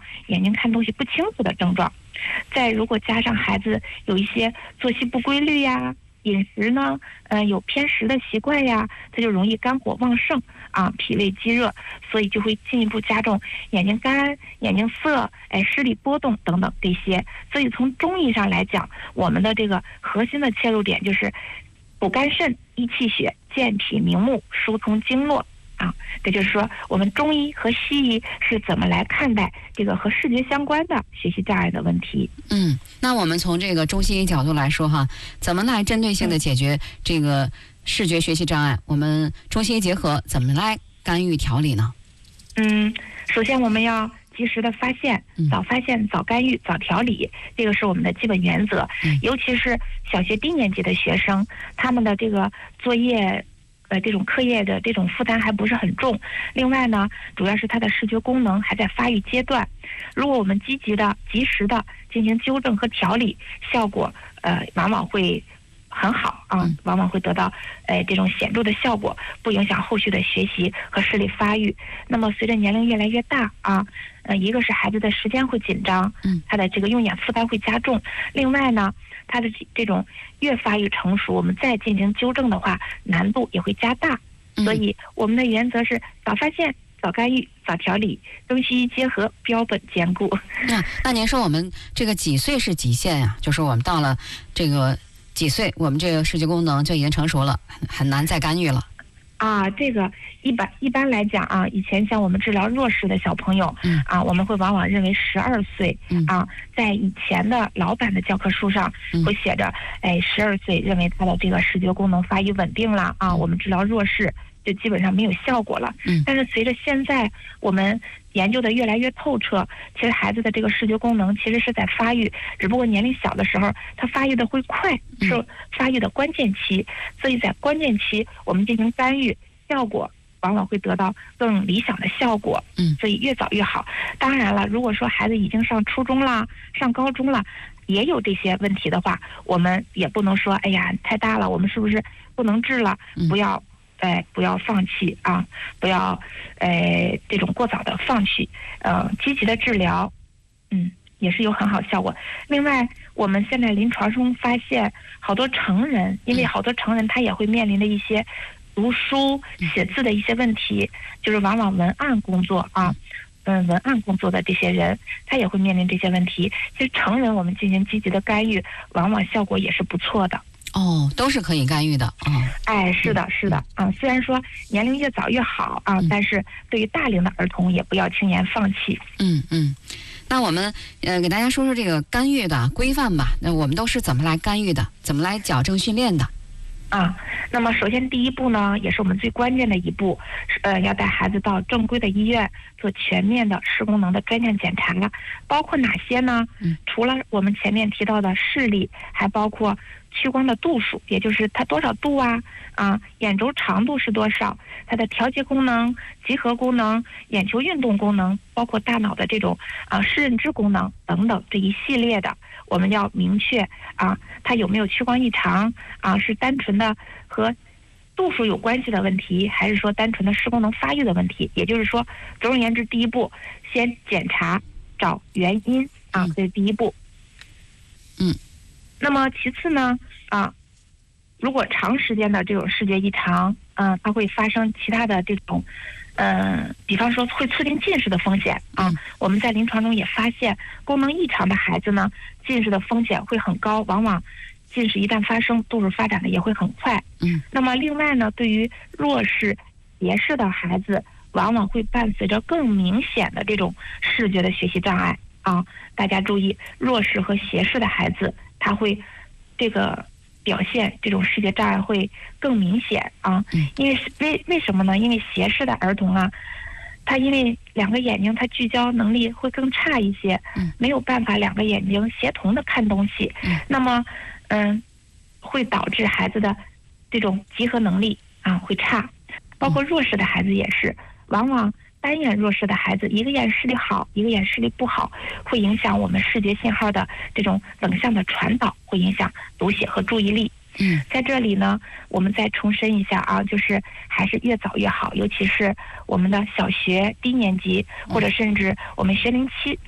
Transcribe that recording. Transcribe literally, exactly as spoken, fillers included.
眼睛看东西不清楚的症状。再如果加上孩子有一些作息不规律呀，饮食呢，呃，有偏食的习惯呀，他就容易肝火旺盛啊，脾胃积热，所以就会进一步加重眼睛干、眼睛涩、哎视力波动等等这些。所以从中医上来讲，我们的这个核心的切入点就是补肝肾、益气血、健脾明目、疏通经络。啊，这就是说，我们中医和西医是怎么来看待这个和视觉相关的学习障碍的问题？ 嗯，那我们从这个中西医角度来说哈，怎么来针对性的解决这个视觉学习障碍？我们中西医结合，怎么来干预调理呢？ 嗯，首先我们要及时的发现，早发现、早干预、早调理，这个是我们的基本原则。 嗯、 尤其是小学低年级的学生，他们的这个作业。呃，这种课业的这种负担还不是很重。另外呢，主要是他的视觉功能还在发育阶段。如果我们积极的、及时的进行纠正和调理，效果呃往往会很好啊，往往会得到呃这种显著的效果，不影响后续的学习和视力发育。那么随着年龄越来越大啊，呃，一个是孩子的时间会紧张， 嗯， 他的这个用眼负担会加重。另外呢，他的这种越发育成熟，我们再进行纠正的话，难度也会加大。所以我们的原则是早发现、早干预、早调理，中西医结合，标本兼顾。 那那您说我们这个几岁是极限呀、啊？就是我们到了这个几岁，我们这个视觉功能就已经成熟了，很难再干预了。 啊，这个一般一般来讲啊，以前像我们治疗弱视的小朋友， 嗯啊，我们会往往认为十二岁， 嗯啊，在以前的老版的教科书上会写着，哎，十二岁认为他的这个视觉功能发育稳定了啊，我们治疗弱视就基本上没有效果了。 嗯， 但是随着现在我们研究的越来越透彻，其实孩子的这个视觉功能其实是在发育，只不过年龄小的时候他发育的会快，是发育的关键期，所以在关键期我们进行干预，效果往往会得到更理想的效果。 嗯， 所以越早越好。当然了，如果说孩子已经上初中了、上高中了，也有这些问题的话，我们也不能说，哎呀，太大了，我们是不是不能治了？不要。哎，不要放弃啊！不要，呃，这种过早的放弃，呃，积极的治疗，嗯，也是有很好效果。另外，我们现在临床中发现，好多成人，因为好多成人他也会面临的一些读书、写字的一些问题，就是往往文案工作啊，嗯，文案工作的这些人，他也会面临这些问题。其实成人我们进行积极的干预，往往效果也是不错的。 哦，都是可以干预的啊、哦！ 哎，是的，是的啊。虽然说年龄越早越好啊，嗯、但是对于大龄的儿童也不要轻言放弃。 嗯嗯，那我们呃给大家说说这个干预的规范吧。那我们都是怎么来干预的？怎么来矫正训练的？ 啊，那么首先第一步呢，也是我们最关键的一步，呃，要带孩子到正规的医院做全面的视功能的专项检查，包括哪些呢？ 嗯， 除了我们前面提到的视力，还包括屈光的度数，也就是它多少度啊，啊，眼轴长度是多少，它的调节功能、集合功能、眼球运动功能，包括大脑的这种啊视认知功能等等这一系列的，我们要明确啊，它有没有屈光异常啊，是单纯的和度数有关系的问题，还是说单纯的视功能发育的问题？也就是说，总而言之，第一步先检查找原因啊，这是第一步。 嗯。 那么其次呢，啊，如果长时间的这种视觉异常，嗯、呃，它会发生其他的这种，嗯、呃，比方说会促进近视的风险啊。我们在临床中也发现，功能异常的孩子呢，近视的风险会很高，往往近视一旦发生，度数发展的也会很快。 嗯。 那么另外呢，对于弱视、斜视的孩子，往往会伴随着更明显的这种视觉的学习障碍啊。大家注意，弱视和斜视的孩子，他会这个表现这种视觉障碍会更明显啊，因为为为什么呢？因为斜视的儿童啊，他因为两个眼睛他聚焦能力会更差一些，没有办法两个眼睛协同的看东西，那么嗯，会导致孩子的这种集合能力啊会差，包括弱视的孩子也是，往往单眼弱视的孩子，一个眼视力好，一个眼视力不好，会影响我们视觉信号的这种冷向的传导，会影响读写和注意力。 嗯， 在这里呢，我们再重申一下啊，就是还是越早越好，尤其是我们的小学低年级，或者甚至我们学龄期